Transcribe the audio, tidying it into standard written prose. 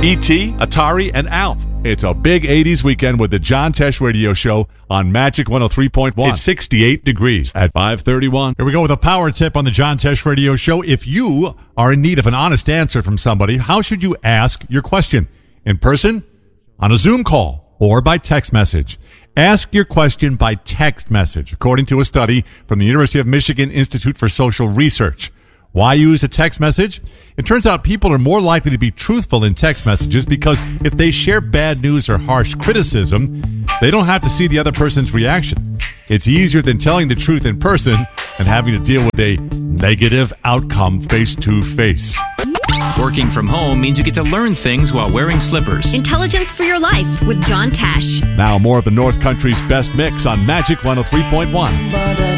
E.T., Atari, and Alf. It's a big 80s weekend with the John Tesh Radio Show on Magic 103.1. It's 68 degrees at 5:31. Here we go with a power tip on the John Tesh Radio Show. If you are in need of an honest answer from somebody, how should you ask your question? In person, on a Zoom call, or by text message? Ask your question by text message, according to a study from the University of Michigan Institute for Social Research. Why use a text message? It turns out people are more likely to be truthful in text messages because if they share bad news or harsh criticism, they don't have to see the other person's reaction. It's easier than telling the truth in person and having to deal with a negative outcome face to face. Working from home means you get to learn things while wearing slippers. Intelligence for your life with John Tesh. Now more of the North Country's best mix on Magic 103.1.